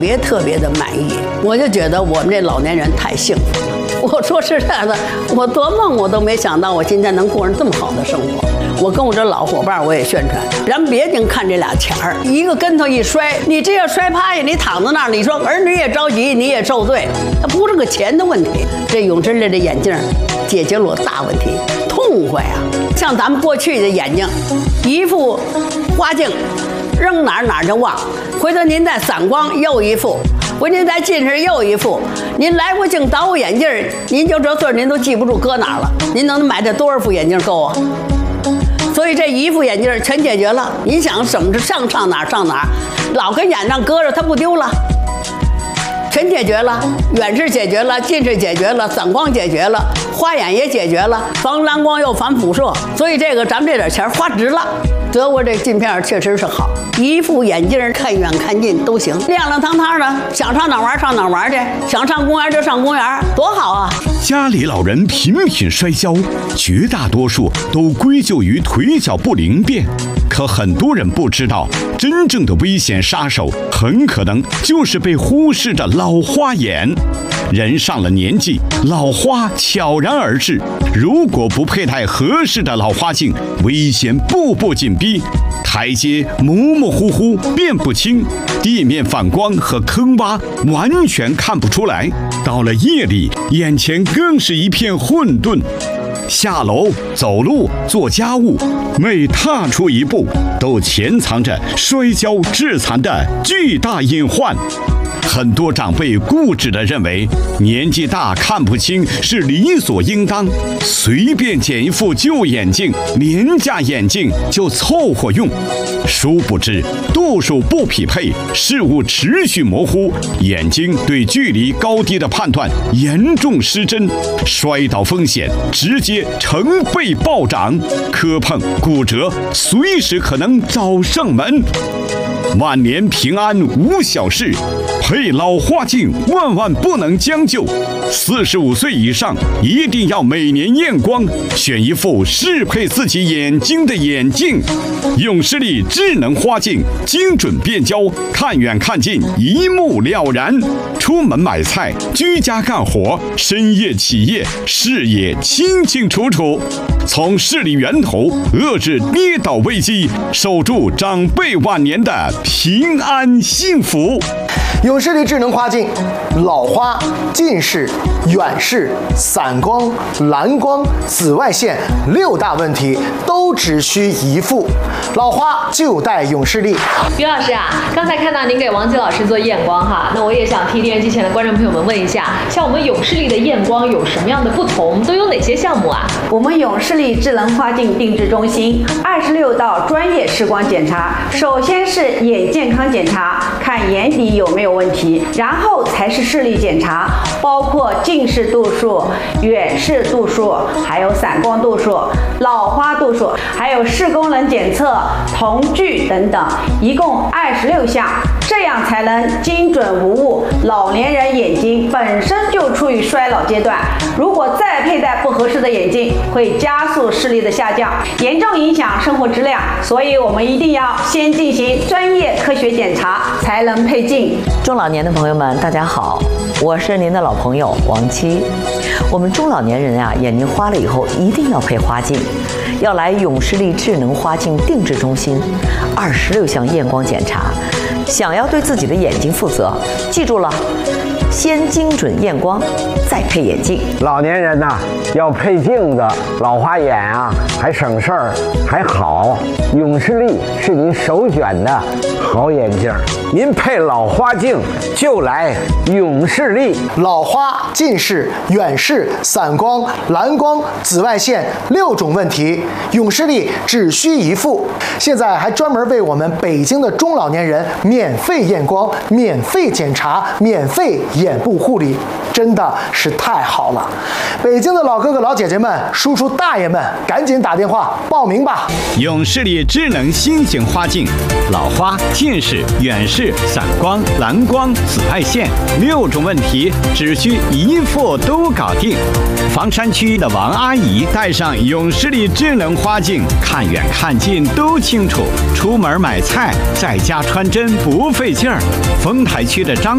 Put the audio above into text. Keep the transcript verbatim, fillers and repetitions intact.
别特别的满意。我就觉得我们这老年人太幸福了。我说实在的，我做梦我都没想到我今天能过上这么好的生活。我跟我这老伙伴我也宣传，咱别净看这俩钱儿，一个跟头一摔，你这要摔趴下，你躺在那儿，你说儿女也着急，你也受罪，它不是个钱的问题。这永视类的眼镜解决了我大问题，痛快啊！像咱们过去的眼睛，一副花镜，扔哪儿哪儿就忘，回头您再散光又一副。回您再近视又一副，您来回镜倒我眼镜，您就这岁您都记不住搁哪儿了。您能买这多少副眼镜够啊？所以这一副眼镜全解决了。您想省着上上哪儿上哪儿，老跟眼上搁着它不丢了，全解决了。远视解决了，近视解决了，散光解决了，花眼也解决了，防蓝光又防辐射。所以这个咱们这点钱花值了。德国这镜片确实是好，一副眼镜看远看近都行，亮亮堂堂的，想上哪玩上哪玩去，想上公园就上公园，多好啊！ 家里老人频频摔跤，绝大多数都归咎于腿脚不灵便。可很多人不知道，真正的危险杀手很可能就是被忽视的老花眼。人上了年纪，老花悄然而至，如果不佩戴合适的老花镜，危险步步紧逼。台阶模模糊糊辨不清，地面反光和坑洼完全看不出来，到了夜里，眼前更是一片混沌。下楼、走路、做家务，每踏出一步，都潜藏着摔跤致残的巨大隐患。很多长辈固执地认为，年纪大看不清是理所应当，随便捡一副旧眼镜、廉价眼镜就凑合用。殊不知，度数不匹配，视物持续模糊，眼睛对距离高低的判断严重失真，摔倒风险直接成倍暴涨，磕碰、骨折随时可能找上门。万年平安无小事，配老花镜万万不能将就。四十五岁以上一定要每年验光，选一副适配自己眼睛的眼镜。永视力智能花镜，精准变焦，看远看近一目了然。出门买菜、居家干活、深夜起夜，视野清清楚楚。从视力源头遏制跌倒危机，守住长辈晚年的平安幸福。 永视力智能花镜，老花、近视、远视、散光、蓝光、紫外线六大问题都只需一副，老花就戴永视力。 于老师啊，刚才看到您给王吉老师做验光哈，那我也想替电视机前的观众朋友们问一下，像我们永视力的验光有什么样的不同，都有哪些项目啊？ 我们永视力智能花镜定制中心二十六道专业视光检查，首先是眼健康检查，看眼底有没有问题，然后才是视力检查，包括近视度数、远视度数，还有散光度数、老花度数，还有视功能检测、瞳距等等，一共二十六项，这样才能精准无误。老年人眼睛本身就处于衰老阶段，如果再佩戴不合适的眼镜，会加速视力的下降，严重影响生活质量。所以我们一定要先进行专业科学检查，才能配镜。 中老年的朋友们，大家好，我是您的老朋友王七。我们中老年人啊，眼睛花了以后一定要配花镜，要来永视力智能花镜定制中心，二十六项验光检查。想要对自己的眼睛负责，记住了，先精准验光，再配眼镜。 老年人呐、啊，要配镜子，老花眼啊，还省事儿，还好。永视力是您首选的好眼镜，您配老花镜就来永视力。 老花、近视、远视、散光、蓝光、紫外线六种问题，永视力只需一副。现在还专门为我们北京的中老年人免费验光、免费检查、免费眼部护理，真的是太好了！北京的老哥哥、老姐姐们、叔叔大爷们，赶紧打电话报名吧！ 永视力智能新型花镜，老花、近视、远视、散光、蓝光、紫外线六种问题，只需一副都搞定。房山区的王阿姨戴上永视力智能花镜，看远看近都清楚。出门买菜，在家穿针不费劲儿。丰台区的张